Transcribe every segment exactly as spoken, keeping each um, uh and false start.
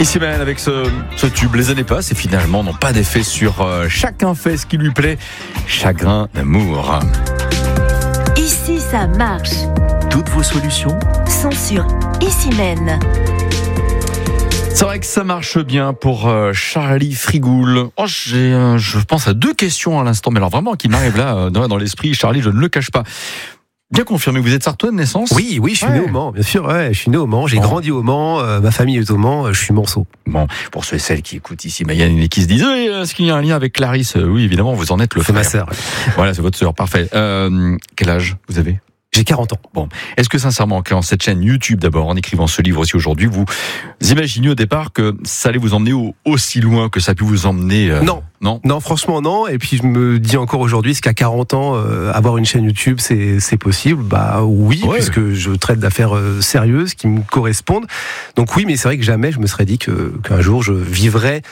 Ici même avec ce, ce tube, les années passent et finalement n'ont pas d'effet sur euh, chacun fait ce qui lui plaît. Chagrin d'amour. Ici ça marche. Toutes vos solutions sont sur Ici-Men. C'est vrai que ça marche bien pour euh, Charlie Frigoul. Oh, j'ai, euh, je pense à deux questions à l'instant, mais alors vraiment qui m'arrivent là euh, dans, dans l'esprit. Charlie, je ne le cache pas. Bien confirmé, vous êtes sartois de naissance ? Oui, oui, je suis ouais. né au Mans, bien sûr. Ouais, je suis né au Mans, j'ai bon. grandi au Mans, euh, ma famille est au Mans, euh, je suis manceau. Bon, pour ceux et celles qui écoutent ici, il y en a qui se disent oui, est-ce qu'il y a un lien avec Clarisse ? Oui, évidemment, vous en êtes le C'est frère. ma sœur. Voilà, c'est votre sœur, parfait. Euh, quel âge vous avez ? J'ai quarante ans. Bon, est-ce que sincèrement, quand cette chaîne YouTube d'abord, en écrivant ce livre aussi aujourd'hui, vous imaginiez au départ que ça allait vous emmener au, aussi loin que ça a pu vous emmener euh, Non. Non, non, franchement non. Et puis je me dis encore aujourd'hui, est-ce qu'à quarante ans, euh, avoir une chaîne YouTube, c'est c'est possible ? Bah oui, ouais. puisque je traite d'affaires euh, sérieuses qui me correspondent. Donc oui, mais c'est vrai que jamais je me serais dit que qu'un jour je vivrais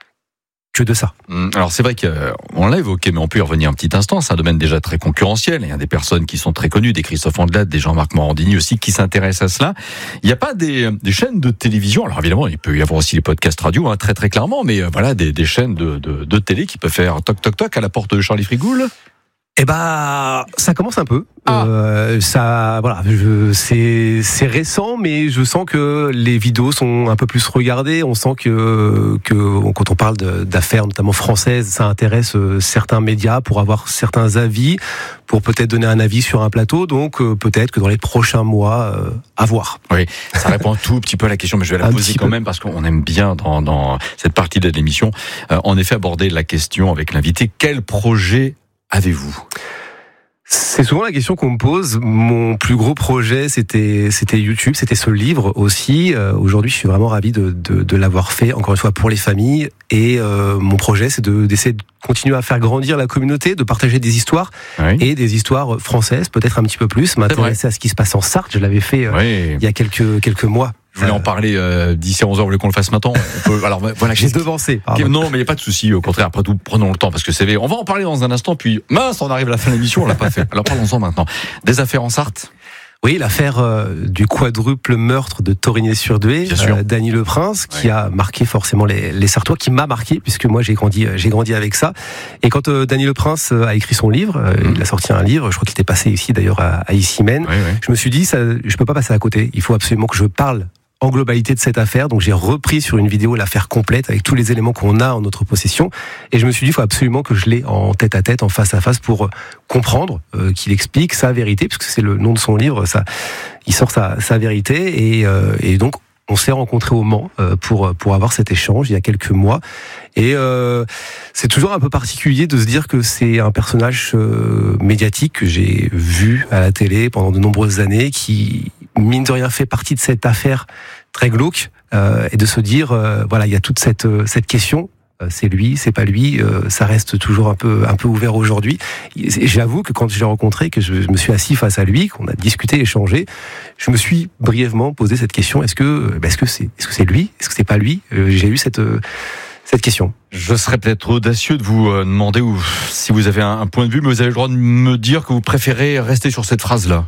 que de ça. Alors c'est vrai qu'on l'a évoqué, mais on peut y revenir un petit instant. C'est un domaine déjà très concurrentiel. Il y a des personnes qui sont très connues, des Christophe Andelade, des Jean-Marc Morandini aussi, qui s'intéressent à cela. Il n'y a pas des, des chaînes de télévision. Alors évidemment, il peut y avoir aussi les podcasts radio, hein, très très clairement, mais voilà, des, des chaînes de, de, de télé qui peuvent faire toc toc toc à la porte de Charlie Frigoul. Eh bah, ça commence un peu. Ah. Euh, ça, voilà, je, c'est c'est récent, mais je sens que les vidéos sont un peu plus regardées. On sent que que quand on parle de, d'affaires, notamment françaises, ça intéresse certains médias pour avoir certains avis, pour peut-être donner un avis sur un plateau. Donc euh, peut-être que dans les prochains mois, euh, à voir. Oui, ça répond un tout petit peu à la question, mais je vais la Un poser petit quand peu. même parce qu'on aime bien dans dans cette partie de l'émission, euh, en effet aborder la question avec l'invité. Quel projet avez-vous ? C'est souvent la question qu'on me pose. Mon plus gros projet, c'était c'était YouTube, c'était ce livre aussi. Euh, aujourd'hui, je suis vraiment ravi de, de, de l'avoir fait, encore une fois, pour les familles. Et euh, mon projet, c'est de, d'essayer de continuer à faire grandir la communauté, de partager des histoires Oui. et des histoires françaises, peut-être un petit peu plus. M'intéresser à ce qui se passe en Sarthe. Je l'avais fait euh, Oui. il y a quelques quelques mois. Je voulais Euh, en parler euh, d'ici à onze heures, vous voulez qu'on le fasse maintenant ? On peut, alors voilà, J'ai qu'est-ce- devancé. Ok, non, mais il n'y a pas de souci. Au contraire, après tout, prenons le temps parce que c'est vrai. On va en parler dans un instant. Puis mince, on arrive à la fin de l'émission, on l'a pas fait. Alors parlons-en maintenant. Des affaires en Sarthe. Oui, l'affaire euh, du quadruple meurtre de Torigné-sur-Dué, Bien sûr. euh, Dany Le Prince, qui Ouais. a marqué forcément les, les Sartois, qui m'a marqué puisque moi j'ai grandi, euh, j'ai grandi avec ça. Et quand euh, Dany Le Prince euh, a écrit son livre, euh, Mmh. il a sorti un livre, je crois qu'il était passé ici d'ailleurs à, à Ici-Men. Oui, oui. Je me suis dit, ça, je peux pas passer à côté. Il faut absolument que je parle en globalité de cette affaire. Donc j'ai repris sur une vidéo l'affaire complète avec tous les éléments qu'on a en notre possession. Et je me suis dit, il faut absolument que je l'ai en tête à tête, en face à face, pour comprendre euh, qu'il explique sa vérité, puisque c'est le nom de son livre. Ça, il sort sa, sa vérité. Et, euh, et donc on s'est rencontrés au Mans euh, pour pour avoir cet échange il y a quelques mois. Et euh, c'est toujours un peu particulier de se dire que c'est un personnage euh, médiatique que j'ai vu à la télé pendant de nombreuses années, qui mine de rien fait partie de cette affaire très glauque, euh, et de se dire euh, voilà, il y a toute cette euh, cette question. Euh, c'est lui, c'est pas lui, euh, ça reste toujours un peu un peu ouvert aujourd'hui. Et j'avoue que quand je l'ai rencontré, que je, je me suis assis face à lui, qu'on a discuté, échangé, je me suis brièvement posé cette question est-ce que bah, est-ce que c'est est-ce que c'est lui, est-ce que c'est pas lui euh, J'ai eu cette euh, cette question. Je serais peut-être audacieux de vous euh, demander où, si vous avez un, un point de vue, mais vous avez le droit de me dire que vous préférez rester sur cette phrase-là.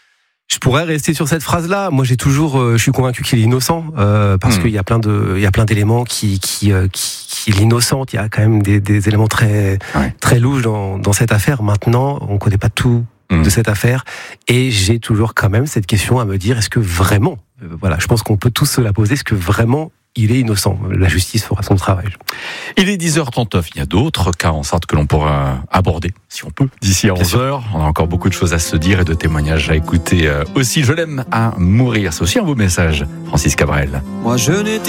Je pourrais rester sur cette phrase-là. Moi, j'ai toujours, euh, je suis convaincu qu'il est innocent, euh, parce Mmh. qu'il y a plein de, il y a plein d'éléments qui, qui, euh, qui, qui l'innocentent. Il y a quand même des, des éléments très, Ouais. très louches dans, dans cette affaire. Maintenant, on connaît pas tout Mmh. de cette affaire, et j'ai toujours quand même cette question à me dire est-ce que vraiment, euh, voilà, je pense qu'on peut tous se la poser, est-ce que vraiment il est innocent ? La justice fera son travail. Il est dix heures trente-neuf. Il y a d'autres cas en Sarthe que l'on pourra aborder, si on peut, d'ici à Bien onze heures. On a encore beaucoup de choses à se dire et de témoignages à écouter. Euh, aussi, je l'aime à mourir. C'est aussi un beau message, Francis Cabrel. Moi, je n'étais